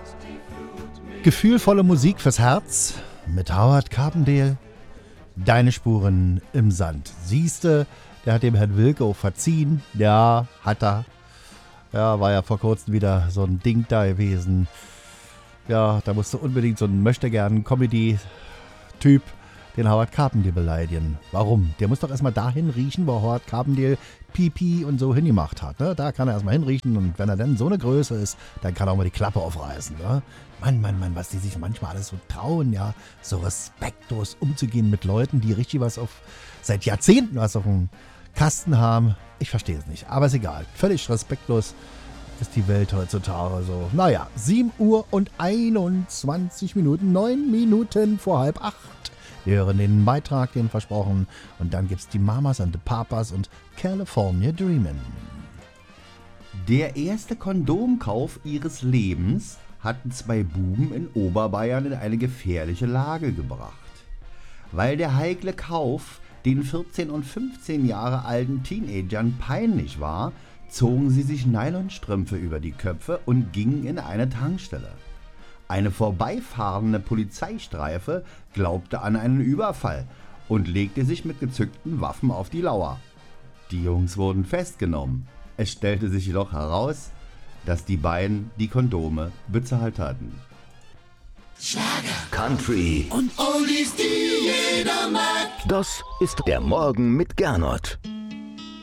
Gefühlvolle Musik fürs Herz mit Howard Carpendale. Deine Spuren im Sand. Siehste, der hat dem Herrn Wilkow verziehen. Ja, hat er. Ja, war ja vor kurzem wieder so ein Ding da gewesen. Ja, da musste unbedingt so ein Möchtegern-Comedy-Typ den Howard Carpendale beleidigen. Warum? Der muss doch erstmal dahin riechen, wo Howard Carpendale Pipi und so hingemacht hat. Ne? Da kann er erstmal hinriechen und wenn er dann so eine Größe ist, dann kann er auch mal die Klappe aufreißen. Ne? Mann, was die sich manchmal alles so trauen, ja, so respektlos umzugehen mit Leuten, die richtig seit Jahrzehnten was auf dem Kasten haben. Ich verstehe es nicht, aber ist egal. Völlig respektlos ist die Welt heutzutage so. Naja, 7 Uhr und 21 Minuten, 9 Minuten vor 7:30. Wir hören den Beitrag, den versprochen. Und dann gibt's die Mamas and the Papas und California Dreamin'. Der erste Kondomkauf ihres Lebens hatten 2 Buben in Oberbayern in eine gefährliche Lage gebracht. Weil der heikle Kauf den 14 und 15 Jahre alten Teenagern peinlich war, zogen sie sich Nylonstrümpfe über die Köpfe und gingen in eine Tankstelle. Eine vorbeifahrende Polizeistreife glaubte an einen Überfall und legte sich mit gezückten Waffen auf die Lauer. Die Jungs wurden festgenommen. Es stellte sich jedoch heraus, dass die beiden die Kondome bezahlt hatten. Schlager, Country und Oldies, die jeder mag. Das ist der Morgen mit Gernot.